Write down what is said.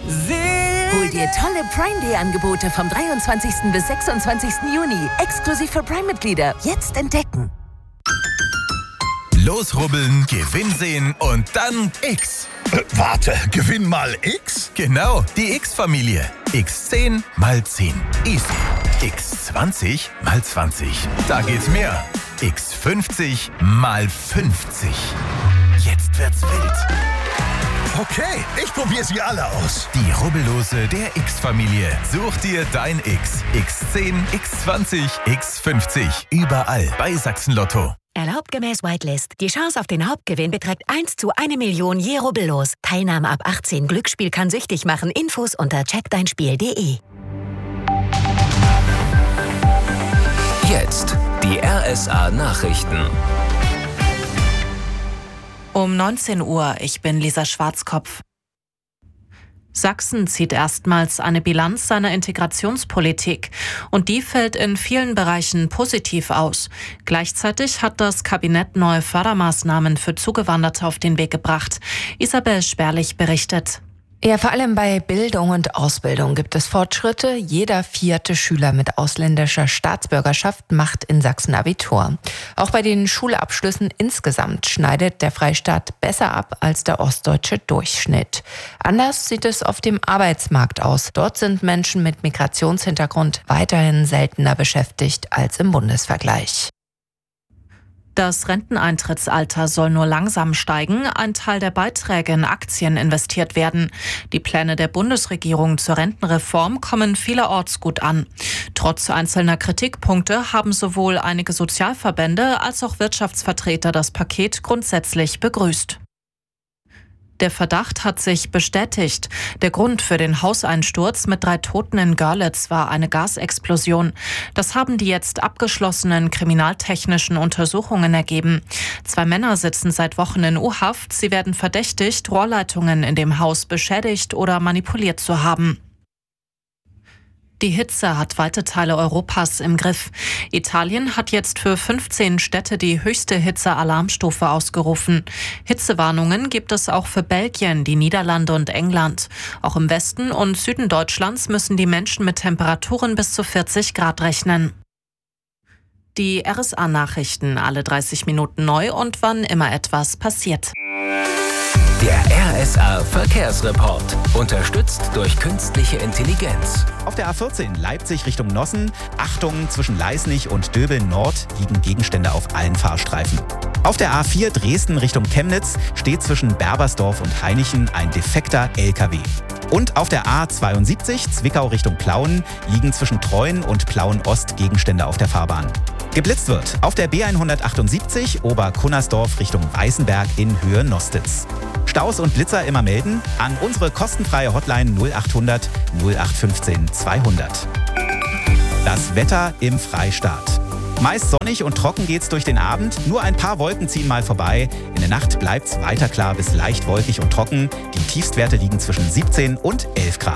Hol dir tolle Prime Day Angebote vom 23. bis 26. Juni. Exklusiv für Prime-Mitglieder. Jetzt entdecken. Losrubbeln, Gewinn sehen und dann X. Warte, Gewinn mal X? Genau, die X-Familie. X10 mal 10. Easy. X20 mal 20. Da geht's mehr. X50 mal 50. Jetzt wird's wild. Okay, ich probiere sie alle aus. Die Rubbellose der X-Familie. Such dir dein X. X10, X20, X50. Überall bei Sachsen Lotto. Erlaubt gemäß Whitelist. Die Chance auf den Hauptgewinn beträgt 1 zu 1 Million je Rubbellos. Teilnahme ab 18. Glücksspiel kann süchtig machen. Infos unter checkdeinspiel.de. Jetzt die RSA Nachrichten. Um 19 Uhr, ich bin Lisa Schwarzkopf. Sachsen zieht erstmals eine Bilanz seiner Integrationspolitik und die fällt in vielen Bereichen positiv aus. Gleichzeitig hat das Kabinett neue Fördermaßnahmen für Zugewanderte auf den Weg gebracht. Isabel Sperlich berichtet. Ja, vor allem bei Bildung und Ausbildung gibt es Fortschritte. Jeder 4. Schüler mit ausländischer Staatsbürgerschaft macht in Sachsen Abitur. Auch bei den Schulabschlüssen insgesamt schneidet der Freistaat besser ab als der ostdeutsche Durchschnitt. Anders sieht es auf dem Arbeitsmarkt aus. Dort sind Menschen mit Migrationshintergrund weiterhin seltener beschäftigt als im Bundesvergleich. Das Renteneintrittsalter soll nur langsam steigen. Ein Teil der Beiträge in Aktien investiert werden. Die Pläne der Bundesregierung zur Rentenreform kommen vielerorts gut an. Trotz einzelner Kritikpunkte haben sowohl einige Sozialverbände als auch Wirtschaftsvertreter das Paket grundsätzlich begrüßt. Der Verdacht hat sich bestätigt. Der Grund für den Hauseinsturz mit 3 Toten in Görlitz war eine Gasexplosion. Das haben die jetzt abgeschlossenen kriminaltechnischen Untersuchungen ergeben. 2 Männer sitzen seit Wochen in U-Haft. Sie werden verdächtigt, Rohrleitungen in dem Haus beschädigt oder manipuliert zu haben. Die Hitze hat weite Teile Europas im Griff. Italien hat jetzt für 15 Städte die höchste Hitze-Alarmstufe ausgerufen. Hitzewarnungen gibt es auch für Belgien, die Niederlande und England. Auch im Westen und Süden Deutschlands müssen die Menschen mit Temperaturen bis zu 40 Grad rechnen. Die RSA-Nachrichten alle 30 Minuten neu und wann immer etwas passiert. Der RSA Verkehrsreport. Unterstützt durch künstliche Intelligenz. Auf der A14 Leipzig Richtung Nossen. Achtung, zwischen Leisnig und Döbeln Nord liegen Gegenstände auf allen Fahrstreifen. Auf der A4 Dresden Richtung Chemnitz steht zwischen Berbersdorf und Hainichen ein defekter LKW. Und auf der A72 Zwickau Richtung Plauen liegen zwischen Treuen und Plauen Ost Gegenstände auf der Fahrbahn. Geblitzt wird auf der B178 Oberkunnersdorf Richtung Weißenberg in Höhe Nostitz. Staus und Blitzer immer melden an unsere kostenfreie Hotline 0800 0815 200. Das Wetter im Freistaat. Meist sonnig und trocken geht's durch den Abend. Nur ein paar Wolken ziehen mal vorbei. In der Nacht bleibt's weiter klar bis leicht wolkig und trocken. Die Tiefstwerte liegen zwischen 17 und 11 Grad.